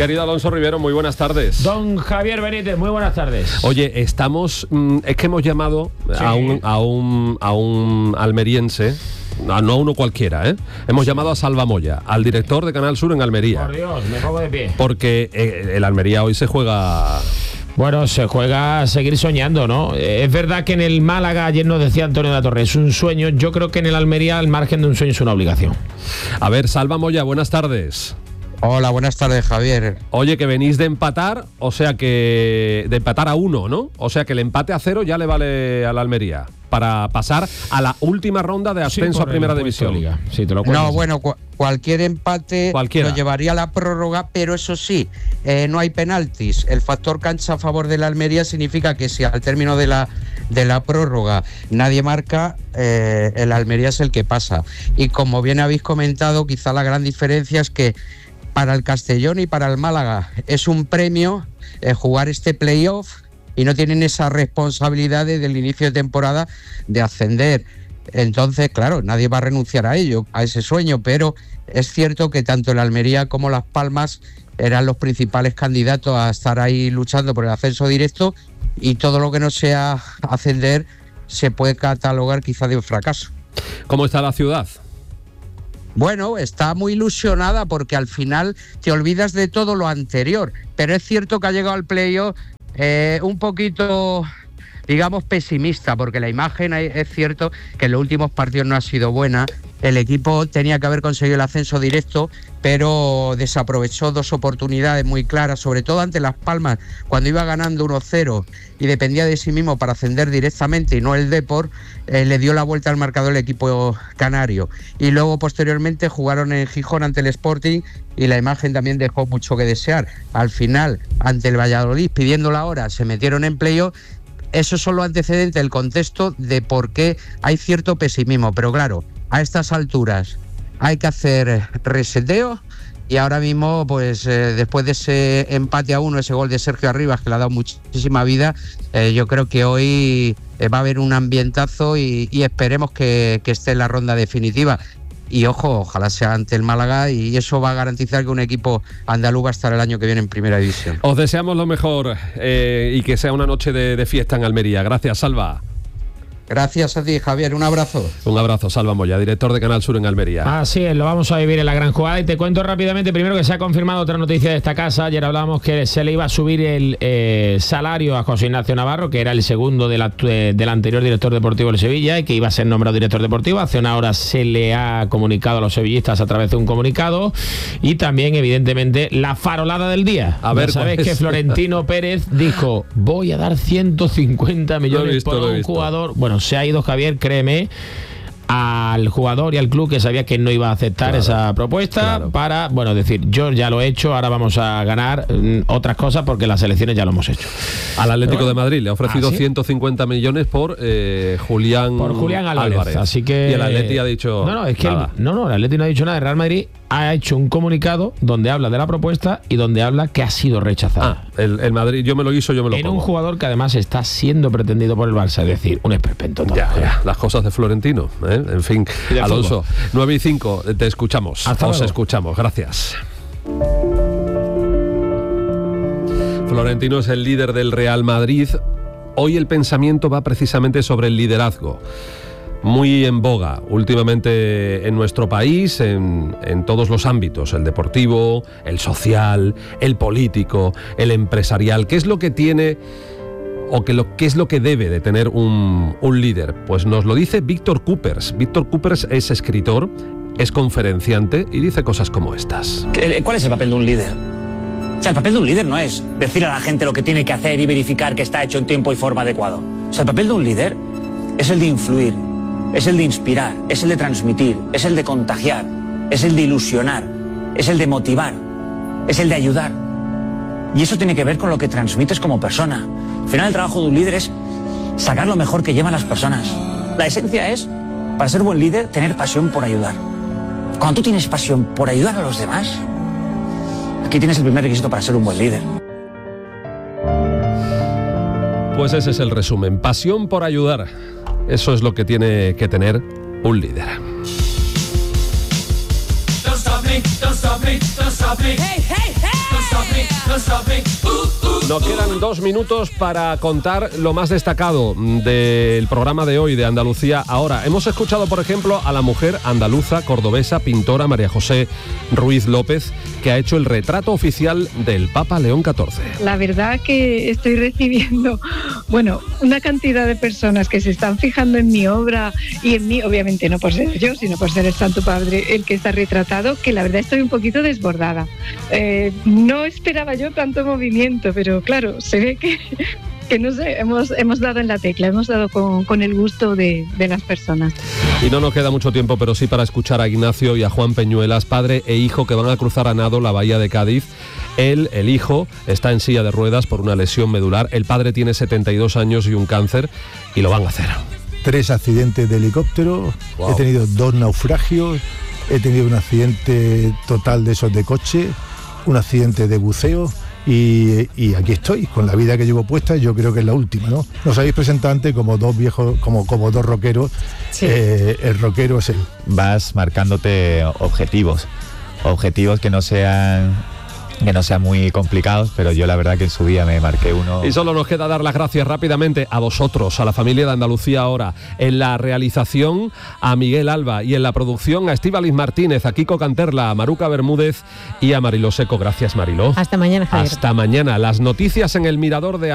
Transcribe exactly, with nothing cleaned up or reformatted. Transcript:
Querido Alonso Rivero, muy buenas tardes. Don Javier Benítez, muy buenas tardes. Oye, estamos... Mm, es que hemos llamado sí. a, un, a, un, a un almeriense... No, no a uno cualquiera, ¿eh? Hemos llamado a Salva Moya, al director de Canal Sur en Almería. Por Dios, me pongo de pie. Porque eh, el Almería hoy se juega... Bueno, se juega a seguir soñando, ¿no? Es verdad que en el Málaga, ayer nos decía Antonio de la Torre, es un sueño. Yo creo que en el Almería, al margen de un sueño, es una obligación. A ver, Salva Moya, buenas tardes. Hola, buenas tardes, Javier. Oye, que venís de empatar, o sea que... De empatar a uno, ¿no? O sea que el empate a cero ya le vale a la Almería para pasar a la última ronda de ascenso sí, a Primera División. Sí, te lo no, bueno, cu- cualquier empate Cualquiera. lo llevaría a la prórroga, pero eso sí, eh, no hay penaltis. El factor cancha a favor de la Almería significa que si al término de la, de la prórroga nadie marca, eh, el Almería es el que pasa. Y como bien habéis comentado, quizá la gran diferencia es que para el Castellón y para el Málaga es un premio eh, jugar este playoff y no tienen esa responsabilidad desde el inicio de temporada de ascender. Entonces, claro, nadie va a renunciar a ello, a ese sueño, pero es cierto que tanto el Almería como Las Palmas eran los principales candidatos a estar ahí luchando por el ascenso directo, y todo lo que no sea ascender se puede catalogar quizá de un fracaso. ¿Cómo está la ciudad? Bueno, está muy ilusionada porque al final te olvidas de todo lo anterior, pero es cierto que ha llegado al playoff eh, un poquito, digamos, pesimista, porque la imagen es cierto que en los últimos partidos no ha sido buena. El equipo tenía que haber conseguido el ascenso directo, pero desaprovechó dos oportunidades muy claras, sobre todo ante Las Palmas, cuando iba ganando uno cero y dependía de sí mismo para ascender directamente y no el Depor, eh, le dio la vuelta al marcador el equipo canario. Y luego posteriormente jugaron en Gijón ante el Sporting y la imagen también dejó mucho que desear. Al final, ante el Valladolid, pidiendo la hora, se metieron en playoff. Esos son los antecedentes, el contexto de por qué hay cierto pesimismo, pero claro, a estas alturas hay que hacer reseteo y ahora mismo, pues eh, después de ese empate a uno, ese gol de Sergio Arribas que le ha dado muchísima vida, eh, yo creo que hoy eh, va a haber un ambientazo y, y esperemos que, que esté en la ronda definitiva. Y ojo, ojalá sea ante el Málaga, y eso va a garantizar que un equipo andaluz va a estar el año que viene en Primera División. Os deseamos lo mejor eh, y que sea una noche de, de fiesta en Almería. Gracias, Salva. Gracias a ti, Javier, un abrazo. Un abrazo, Salva Moya, director de Canal Sur en Almería. Así es, lo vamos a vivir en la gran jugada. Y te cuento rápidamente, primero, que se ha confirmado otra noticia de esta casa. Ayer hablábamos que se le iba a subir el eh, salario a José Ignacio Navarro, que era el segundo del, eh, del anterior director deportivo del Sevilla y que iba a ser nombrado director deportivo. Hace una hora se le ha comunicado a los sevillistas a través de un comunicado. Y también, evidentemente, la farolada del día. A ver, ya sabes que Florentino Pérez dijo: voy a dar ciento cincuenta millones visto, por un jugador. Bueno, se ha ido, Javier, créeme, al jugador y al club, que sabía que no iba a aceptar claro, esa propuesta, claro. para, bueno, decir, yo ya lo he hecho, ahora vamos a ganar mm, otras cosas porque las elecciones ya lo hemos hecho. Al Atlético bueno, de Madrid le ha ofrecido ¿ah, sí? ciento cincuenta millones por eh, Julián por Julián Álvarez, Álvarez. Así que y el Atleti ha dicho no, no, es que nada. El, no, no, el Atleti no ha dicho nada. El Real Madrid ha hecho un comunicado donde habla de la propuesta y donde habla que ha sido rechazada. Ah, el, el Madrid, yo me lo hizo, yo me lo en pongo. Un jugador que además está siendo pretendido por el Barça, es decir, un esperpento. Ya, ya, las cosas de Florentino, ¿eh? En fin, Alonso, nueve y cinco, te escuchamos. Hasta Os luego. escuchamos, gracias. Florentino es el líder del Real Madrid. Hoy el pensamiento va precisamente sobre el liderazgo. Muy en boga últimamente en nuestro país, en, en todos los ámbitos, el deportivo, el social, el político, el empresarial. ¿Qué es lo que tiene o que lo, qué es lo que debe de tener un, un líder? Pues nos lo dice Víctor Coopers. Víctor Coopers es escritor, es conferenciante y dice cosas como estas. ¿Cuál es el papel de un líder? O sea, el papel de un líder no es decir a la gente lo que tiene que hacer y verificar que está hecho en tiempo y forma adecuado. O sea, el papel de un líder es el de influir, es el de inspirar, es el de transmitir, es el de contagiar, es el de ilusionar, es el de motivar, es el de ayudar. Y eso tiene que ver con lo que transmites como persona. Al final, el trabajo de un líder es sacar lo mejor que llevan las personas. La esencia es, para ser buen líder, tener pasión por ayudar. Cuando tú tienes pasión por ayudar a los demás, aquí tienes el primer requisito para ser un buen líder. Pues ese es el resumen. Pasión por ayudar. Eso es lo que tiene que tener un líder. Don't stop me, don't stop me, don't stop me. Hey, hey, hey. Don't stop me. Nos quedan dos minutos para contar lo más destacado del programa de hoy de Andalucía Ahora. Hemos escuchado, por ejemplo, a la mujer andaluza, cordobesa, pintora María José Ruiz López, que ha hecho el retrato oficial del Papa León catorce. La verdad que estoy recibiendo, bueno, una cantidad de personas que se están fijando en mi obra y en mí, obviamente no por ser yo, sino por ser el Santo Padre el que está retratado, que la verdad estoy un poquito desbordada. Eh, no esperaba yo tanto movimiento, pero claro, se ve que, que no sé, hemos, hemos dado en la tecla, hemos dado con, con el gusto de, de las personas. Y no nos queda mucho tiempo, pero sí para escuchar a Ignacio y a Juan Peñuelas, padre e hijo, que van a cruzar a nado la bahía de Cádiz. Él, el hijo, está en silla de ruedas por una lesión medular. El padre tiene setenta y dos años y un cáncer, y lo van a hacer. Tres accidentes de helicóptero, wow. He tenido dos naufragios, he tenido un accidente total de esos de coche, un accidente de buceo. Y, y aquí estoy, con la vida que llevo puesta, yo creo que es la última, ¿no? Nos habéis presentado antes como dos viejos, como, como dos rockeros, sí. eh, el rockero es él. Vas marcándote objetivos, objetivos que no sean... que no sean muy complicados, pero yo la verdad que en su día me marqué uno. Y solo nos queda dar las gracias rápidamente a vosotros, a la familia de Andalucía Ahora, en la realización a Miguel Alba y en la producción a Estíbaliz Martínez, a Kiko Canterla, a Maruca Bermúdez y a Mariló Seco. Gracias, Mariló. Hasta mañana, Javier. Hasta mañana. Las noticias en el Mirador de